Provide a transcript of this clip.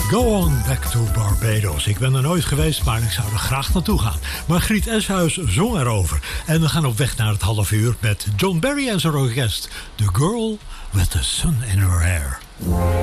Go on back to Barbados. Ik ben er nooit geweest, maar ik zou er graag naartoe gaan. Margriet Eshuis zong erover. En we gaan op weg naar het half uur met John Barry en zijn orkest. The Girl with the Sun in Her Hair.